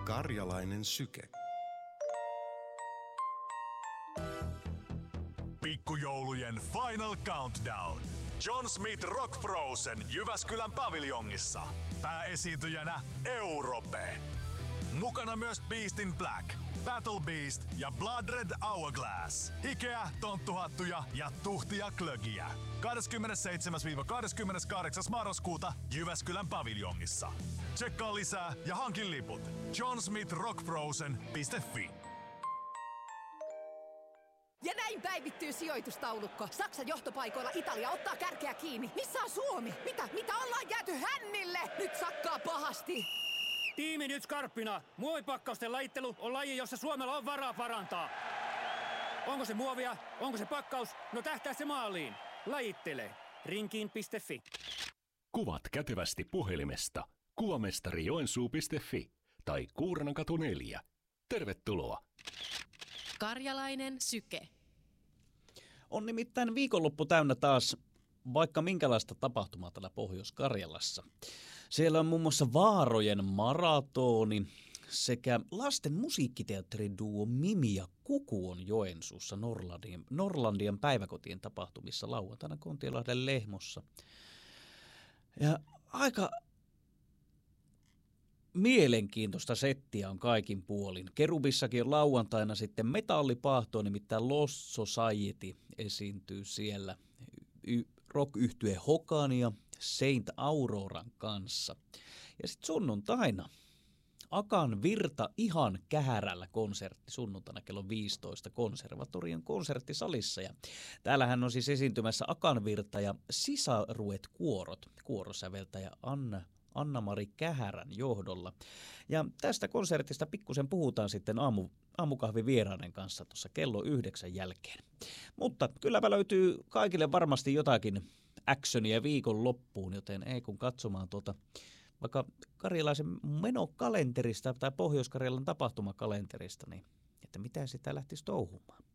Karjalainen syke. Pikkujoulujen Final Countdown. John Smith Rock Frozen Jyväskylän paviljongissa. Pääesiintyjänä Europe. Mukana myös Beast in Black, Battle Beast ja Blood Red Hourglass. Hikeä, tonttuhattuja ja tuhtia klögiä. 27-28. marraskuuta Jyväskylän paviljongissa. Tsekkaa lisää ja hankin liput johnsmithrockfrozen.fi. Ja näin päivittyy sijoitustaulukko. Saksan johtopaikoilla Italia ottaa kärkeä kiinni. Missä on Suomi? Mitä ollaan jääty hännille? Nyt sakkaa pahasti. Tiimi nyt skarppina. Muovipakkausten lajittelu on laji, jossa Suomella on varaa parantaa. Onko se muovia? Onko se pakkaus? No tähtää se maaliin. Lajittele. Rinkiin.fi. Kuvat kätevästi puhelimesta. Kuvamestarijoensuu.fi tai Kuurnankatu 4. Tervetuloa. Karjalainen syke. On nimittäin viikonloppu täynnä taas vaikka minkälaista tapahtumaa täällä Pohjois-Karjalassa. Siellä on muun muassa Vaarojen maratoni sekä lasten musiikkiteatteriduo Mimi ja Kuku on Joensuussa Norlandien päiväkotien tapahtumissa lauantaina Kontiolahden Lehmossa. Ja aika mielenkiintoista settiä on kaikin puolin. Kerubissakin on lauantaina sitten metallipahto, nimittäin Lost Society esiintyy siellä rock-yhtye Hokania Saint Auroran kanssa. Ja sitten sunnuntaina Akan Virta ihan kähärällä konsertti sunnuntaina kello 15 konservatorion konserttisalissa. Ja täällähän on siis esiintymässä Akan Virta ja Sisaruet kuorot, kuorosäveltäjä Anna-Mari Kähärän johdolla. Ja tästä konsertista pikkusen puhutaan sitten aamukahvivieraiden kanssa tuossa kello 9 jälkeen. Mutta kylläpä löytyy kaikille varmasti jotakin actionia viikon loppuun, joten ei kun katsomaan vaikka karjalaisen menokalenterista tai Pohjois-Karjalan tapahtumakalenterista, niin että mitä sitä lähtisi touhumaan.